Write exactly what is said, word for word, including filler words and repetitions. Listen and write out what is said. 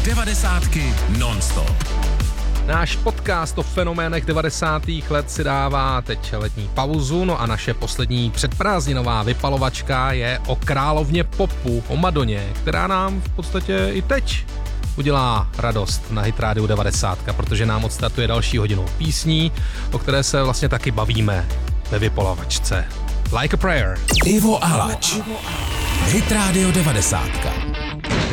devadesátky non-stop. Náš podcast o fenoménech devadesátých let si dává teď letní pauzu, no a naše poslední předprázdninová vypalovačka je o královně popu, o Madoně, která nám v podstatě i teď udělá radost na Hit Radio devadesát, protože nám odstartuje další hodinu písní, o které se vlastně taky bavíme ve vypalovačce. Like a Prayer. Ivo Alač. Hit Radio devadesát.